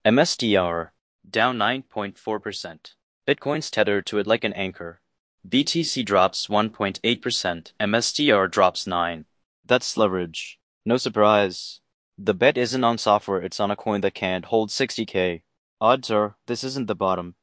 MSTR, down 9.4%. Bitcoin's tethered to it like an anchor. BTC drops 1.8%, MSTR drops 9. That's leverage. No surprise. The bet isn't on software, it's on a coin that can't hold 60K. Odds are, this isn't the bottom.